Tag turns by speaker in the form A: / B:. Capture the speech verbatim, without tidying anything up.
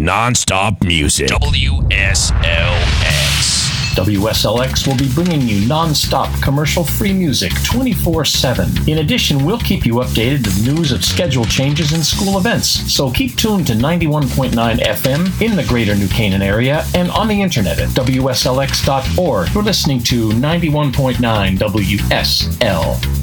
A: non-stop music. W S L X.
B: W S L X will be bringing you non-stop commercial-free music twenty-four seven. In addition, we'll keep you updated with news of schedule changes and school events. So keep tuned to ninety-one point nine F M in the greater New Canaan area and on the internet at W S L X dot org. You're listening to ninety-one point nine W S L